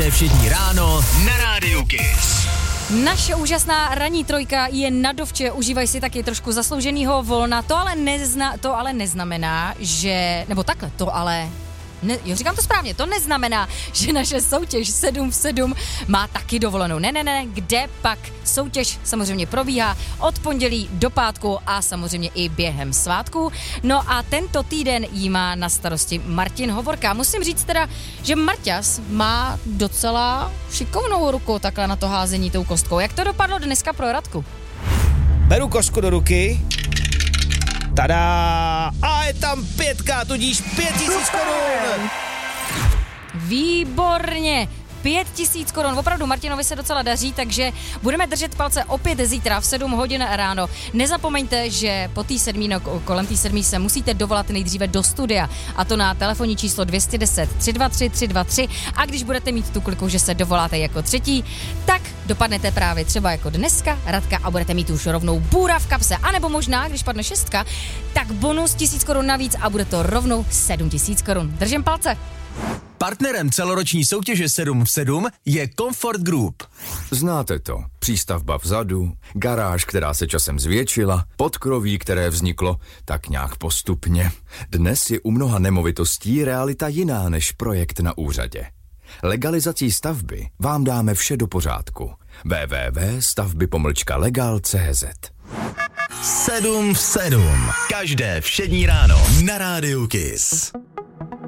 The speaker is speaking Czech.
Každé všední ráno na Rádiu Kiss. Naše úžasná ranní trojka je na dovče, užívají si taky trošku zaslouženýho volna, to ale neznamená, že, nebo takhle, říkám to správně, to neznamená, že naše soutěž 7 v 7 má taky dovolenou. Ne, kde pak soutěž samozřejmě probíhá od pondělí do pátku a samozřejmě i během svátku. No a tento týden jí má na starosti Martin Hovorka. Musím říct teda, že Marťas má docela šikovnou ruku takhle na to házení tou kostkou. Jak to dopadlo dneska pro Radku? Beru kostku do ruky. Tada! A je tam 5, tudíž 5000 korun! Výborně! 5000 korun. Opravdu Martinovi se docela daří, takže budeme držet palce opět zítra v 7 hodin ráno. Nezapomeňte, že po té 7, kolem té 7 se musíte dovolat nejdříve do studia, a to na telefonní číslo 210 323 323, a když budete mít tu kliku, že se dovoláte jako třetí, tak dopadnete právě třeba jako dneska Radka a budete mít už rovnou bůra v kapse, anebo možná, když padne 6, tak bonus 1000 korun navíc a bude to rovnou 7000 korun. Držím palce. Partnerem celoroční soutěže 7 v 7 je Comfort Group. Znáte to. Přístavba vzadu, garáž, která se časem zvětšila, podkroví, které vzniklo tak nějak postupně. Dnes je u mnoha nemovitostí realita jiná než projekt na úřadě. Legalizací stavby vám dáme vše do pořádku. www.stavby-legal.cz 7 v 7. Každé všední ráno na Rádiu Kiss.